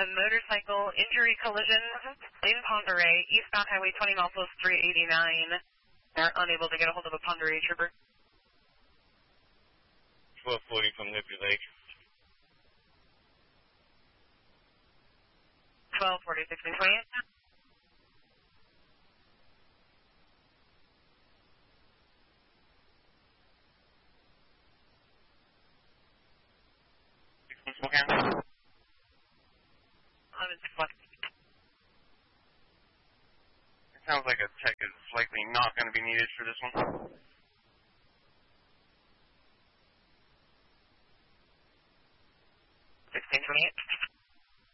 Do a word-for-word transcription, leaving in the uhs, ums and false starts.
a motorcycle injury collision in Ponderay, eastbound Highway twenty, milepost three eighty-nine. They're unable to get a hold of a Ponderay trooper. twelve forty from Lippy Lake. twelve forty, sixteen twenty-eight. Okay. I'm in six one. It sounds like a tech is likely not going to be needed for this one. sixteen twenty-eight.